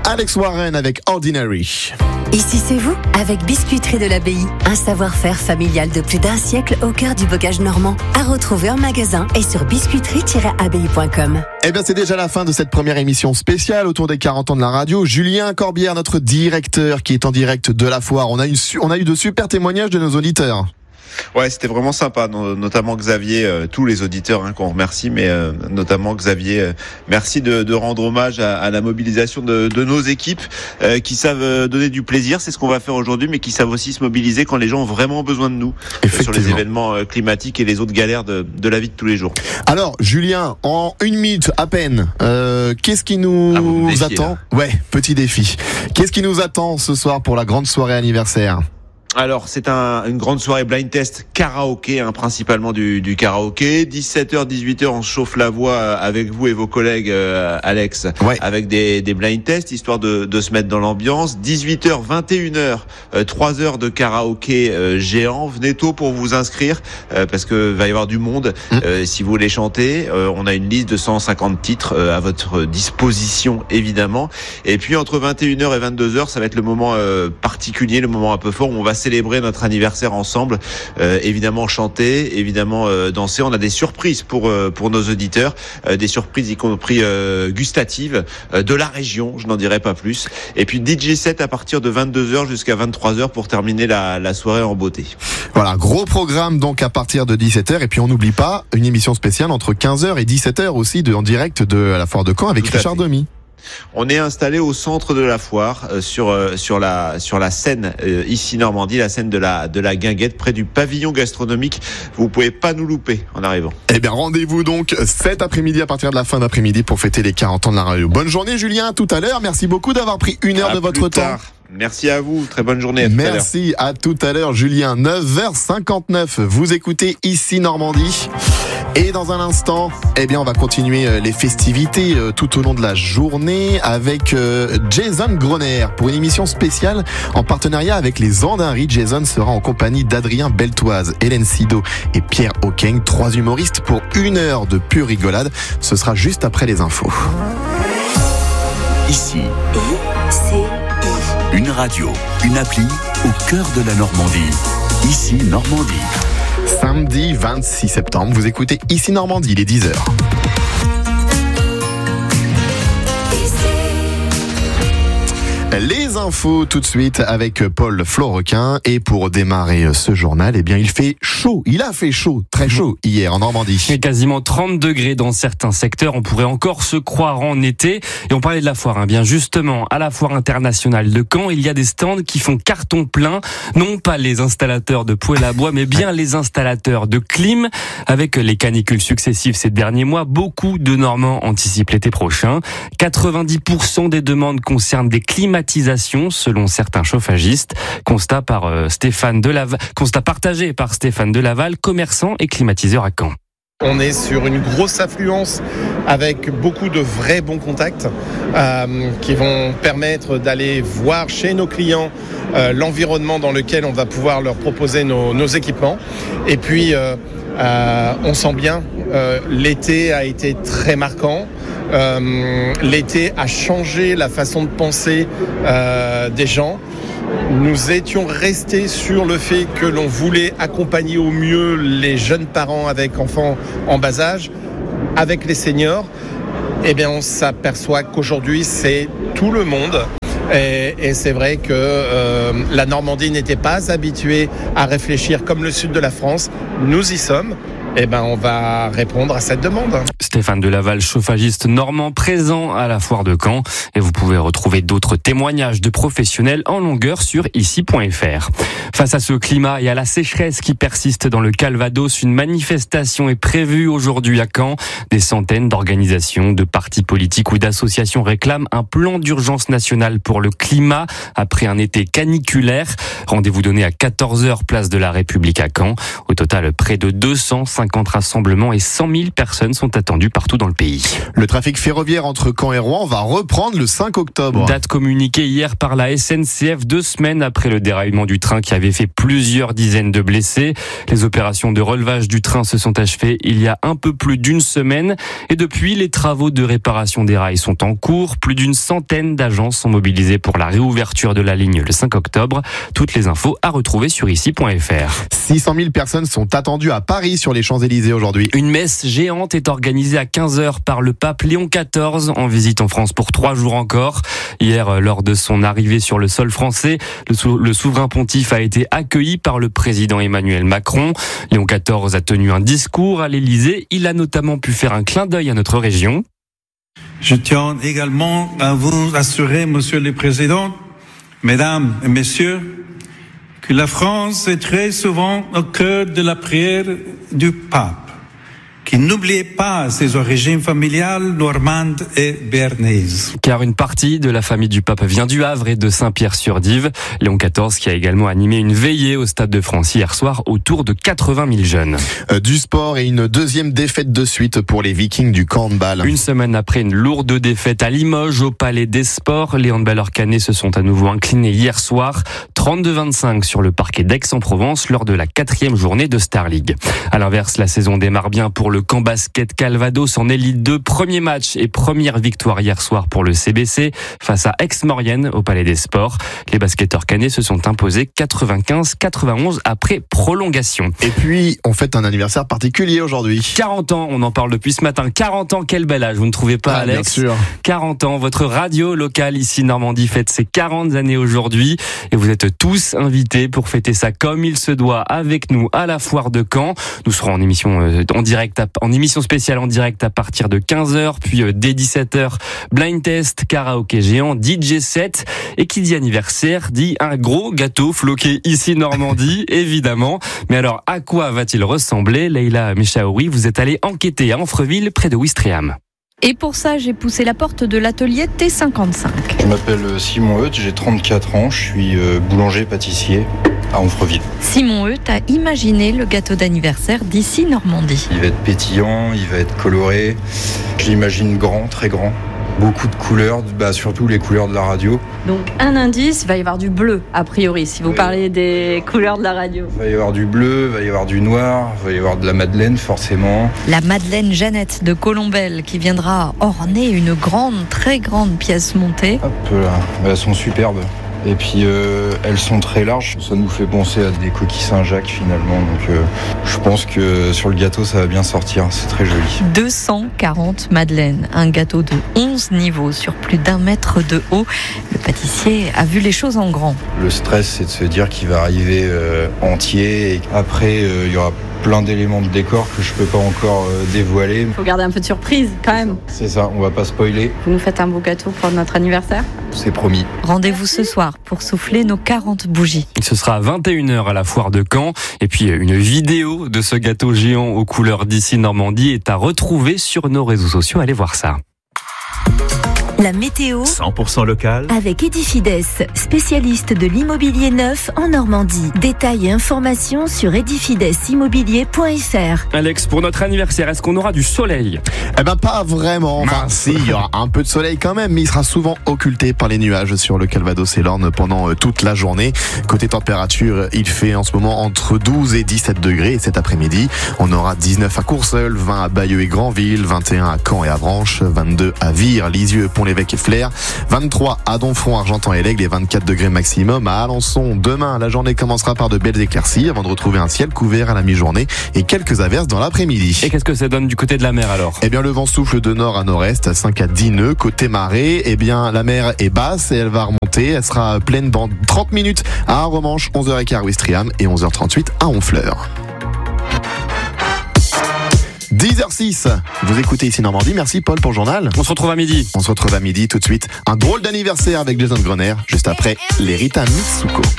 Alex Warren avec Ordinary. Ici c'est vous, avec Biscuiterie de l'Abbaye. Un savoir-faire familial de plus d'un siècle au cœur du bocage normand. À retrouver en magasin et sur biscuiterie-abbaye.com. Eh bien, c'est déjà la fin de cette première émission spéciale autour des 40 ans de la radio. Julien Corbière, notre directeur, qui est en direct de la foire. On a eu de super témoignages de nos auditeurs. Ouais, c'était vraiment sympa, notamment Xavier, tous les auditeurs qu'on remercie, mais notamment Xavier, merci de rendre hommage à la mobilisation de nos équipes qui savent donner du plaisir, c'est ce qu'on va faire aujourd'hui, mais qui savent aussi se mobiliser quand les gens ont vraiment besoin de nous sur les événements climatiques et les autres galères de la vie de tous les jours. Alors, Julien, en 1 minute à peine, qu'est-ce qui nous attend ? Ouais, petit défi. Qu'est-ce qui nous attend ce soir pour la grande soirée anniversaire ? Alors, c'est une grande soirée blind test karaoké, principalement du karaoké. 17h, 18h, on chauffe la voix avec vous et vos collègues, Alex, avec des blind tests, histoire de se mettre dans l'ambiance. 18h, 21h, 3 heures de karaoké géant. Venez tôt pour vous inscrire, parce que va y avoir du monde. Si vous voulez chanter, on a une liste de 150 titres à votre disposition, évidemment. Et puis, entre 21h et 22h, ça va être le moment particulier, le moment un peu fort où on va célébrer notre anniversaire ensemble, évidemment chanter, évidemment danser. On a des surprises pour nos auditeurs, des surprises y compris gustatives de la région, je n'en dirai pas plus. Et puis DJ set à partir de 22h jusqu'à 23h pour terminer la soirée en beauté. Voilà, gros programme donc à partir de 17h, et puis on n'oublie pas une émission spéciale entre 15h et 17h aussi en direct de la foire de Caen avec Richard Demy. On est installé au centre de la foire, sur la scène ici Normandie, la scène de la Guinguette, près du pavillon gastronomique. Vous pouvez pas nous louper en arrivant. Eh bien, rendez-vous donc cet après-midi à partir de la fin d'après-midi pour fêter les 40 ans de la radio. Bonne journée Julien, à tout à l'heure. Merci beaucoup d'avoir pris 1 heure de votre temps. Merci à vous, très bonne journée. Merci, à tout à l'heure Julien. 9h59, vous écoutez ici Normandie. Et dans un instant, eh bien, on va continuer les festivités tout au long de la journée avec Jason Groner pour une émission spéciale en partenariat avec les Andaries. Jason sera en compagnie d'Adrien Beltoise, Hélène Sido et Pierre Hawking, 3 humoristes pour 1 heure de pure rigolade. Ce sera juste après les infos. Ici, une radio, une appli au cœur de la Normandie. Ici Normandie. Samedi 26 septembre, vous écoutez Ici Normandie, il est 10h. Les infos tout de suite avec Paul Florequin. Et pour démarrer ce journal, eh bien, il fait chaud. Il a fait chaud, très chaud hier en Normandie. Et quasiment 30 degrés dans certains secteurs. On pourrait encore se croire en été. Et on parlait de la foire, bien justement, à la foire internationale de Caen, il y a des stands qui font carton plein. Non pas les installateurs de poêles à bois, mais bien les installateurs de clim. Avec les canicules successives ces derniers mois, beaucoup de Normands anticipent l'été prochain. 90% des demandes concernent des climatisations, selon certains chauffagistes. Constat partagé par Stéphane Delaval, commerçant et climatiseur à Caen. On est sur une grosse affluence avec beaucoup de vrais bons contacts qui vont permettre d'aller voir chez nos clients l'environnement dans lequel on va pouvoir leur proposer nos équipements. Et puis, on sent bien, l'été a été très marquant. L'été a changé la façon de penser des gens. Nous étions restés sur le fait que l'on voulait accompagner au mieux les jeunes parents avec enfants en bas âge, avec les seniors. Eh bien, on s'aperçoit qu'aujourd'hui, c'est tout le monde. Et c'est vrai que la Normandie n'était pas habituée à réfléchir comme le sud de la France. Nous y sommes. Eh ben, on va répondre à cette demande. Stéphane Delaval, chauffagiste normand présent à la foire de Caen. Et vous pouvez retrouver d'autres témoignages de professionnels en longueur sur ici.fr. Face à ce climat et à la sécheresse qui persiste dans le Calvados, une manifestation est prévue aujourd'hui à Caen. Des centaines d'organisations, de partis politiques ou d'associations réclament un plan d'urgence national pour le climat après un été caniculaire. Rendez-vous donné à 14h, place de la République à Caen. Au total, près de 250 150 rassemblements et 100 000 personnes sont attendues partout dans le pays. Le trafic ferroviaire entre Caen et Rouen va reprendre le 5 octobre. Date communiquée hier par la SNCF 2 semaines après le déraillement du train qui avait fait plusieurs dizaines de blessés. Les opérations de relevage du train se sont achevées il y a un peu plus d'une semaine et depuis, les travaux de réparation des rails sont en cours. Plus d'une centaine d'agents sont mobilisés pour la réouverture de la ligne le 5 octobre. Toutes les infos à retrouver sur ici.fr. 600 000 personnes sont attendues à Paris sur les Champs-Élysées aujourd'hui. Une messe géante est organisée à 15h par le pape Léon XIV en visite en France pour 3 jours encore. Hier, lors de son arrivée sur le sol français, le souverain pontife a été accueilli par le président Emmanuel Macron. Léon XIV a tenu un discours à l'Élysée. Il a notamment pu faire un clin d'œil à notre région. Je tiens également à vous assurer, Monsieur le Président, Mesdames et Messieurs, que la France est très souvent au cœur de la prière du pape, qui n'oubliait pas ses origines familiales normandes et béarnaises. Car une partie de la famille du pape vient du Havre et de Saint-Pierre-sur-Dive. Léon XIV qui a également animé une veillée au Stade de France hier soir autour de 80 000 jeunes. Du sport et une deuxième défaite de suite pour les Vikings du handball. Une semaine après une lourde défaite à Limoges au Palais des Sports, les handballeurs cannais se sont à nouveau inclinés hier soir, 32-25 sur le parquet d'Aix-en-Provence lors de la 4e journée de Star League. À l'inverse, la saison démarre bien pour le camp basket Calvados en Élite 2. Premier match et première victoire hier soir pour le CBC face à Aix-Maurienne au Palais des Sports. Les basketteurs cannais se sont imposés 95-91 après prolongation. Et puis, on fête un anniversaire particulier aujourd'hui. 40 ans, on en parle depuis ce matin. 40 ans, quel bel âge, vous ne trouvez pas, Alex ? Bien sûr. 40 ans, votre radio locale ici Normandie fête ses 40 années aujourd'hui et vous êtes tous invités pour fêter ça comme il se doit avec nous à la foire de Caen. Nous serons en émission en émission spéciale en direct à partir de 15h, puis dès 17h, blind test, karaoké géant, DJ set, et qui dit anniversaire dit un gros gâteau floqué ici Normandie, évidemment. Mais alors, à quoi va-t-il ressembler ? Leïla Mechaouri, vous êtes allée enquêter à Amfreville, près de Ouistreham. Et pour ça, j'ai poussé la porte de l'atelier T55. Je m'appelle Simon Heut, j'ai 34 ans, je suis boulanger-pâtissier à Amfreville. Simon Heut a imaginé le gâteau d'anniversaire d'ici Normandie. Il va être pétillant, il va être coloré. Je l'imagine grand, très grand. Beaucoup de couleurs, surtout les couleurs de la radio. Donc un indice, il va y avoir du bleu, a priori, si vous parlez des couleurs de la radio. Il va y avoir du bleu, il va y avoir du noir, il va y avoir de la madeleine forcément. La madeleine Jeannette de Colombelle qui viendra orner une grande, très grande pièce montée. Hop là, elles sont superbes. Et puis elles sont très larges, ça nous fait penser à des coquilles Saint-Jacques finalement, donc je pense que sur le gâteau ça va bien sortir, c'est très joli. 240 madeleines, un gâteau de 11 niveaux sur plus d'1 mètre de haut. Le pâtissier a vu les choses en grand. Le stress c'est de se dire qu'il va arriver entier et après il y aura plein d'éléments de décor que je peux pas encore dévoiler. Il faut garder un peu de surprise quand même. C'est ça, on va pas spoiler. Vous nous faites un beau gâteau pour notre anniversaire ? C'est promis. Rendez-vous ce soir pour souffler nos 40 bougies. Ce sera à 21h à la foire de Caen. Et puis une vidéo de ce gâteau géant aux couleurs d'ici Normandie est à retrouver sur nos réseaux sociaux. Allez voir ça. La météo 100% local avec Edifides, spécialiste de l'immobilier neuf en Normandie. Détails et informations sur edifidеsimmobilier.fr. Alex, pour notre anniversaire, est-ce qu'on aura du soleil ? Eh ben pas vraiment. Enfin si, il y aura un peu de soleil quand même, mais il sera souvent occulté par les nuages sur le Calvados et l'Orne pendant toute la journée. Côté température, il fait en ce moment entre 12 et 17 degrés. Et cet après-midi, on aura 19 à Courseulles, 20 à Bayeux et Granville, 21 à Caen et Avranches, 22 à Vire, Lisieux, Pont-l'Évêque et Flers, 23 à Donfront, Argentan et Lègle et 24 degrés maximum à Alençon. Demain, la journée commencera par de belles éclaircies avant de retrouver un ciel couvert à la mi-journée et quelques averses dans l'après-midi. Et qu'est-ce que ça donne du côté de la mer alors ? Eh bien, le vent souffle de nord à nord-est à 5 à 10 nœuds. Côté marée, eh bien, la mer est basse et elle va remonter. Elle sera pleine dans 30 minutes à Romanche, 11h15 à Ouistreham et 11h38 à Honfleur. 10h06, vous écoutez ici Normandie. Merci Paul pour le journal. On se retrouve à midi. On se retrouve à midi tout de suite. Un drôle d'anniversaire avec Jason Grenier, juste après les Rita Mitsuko.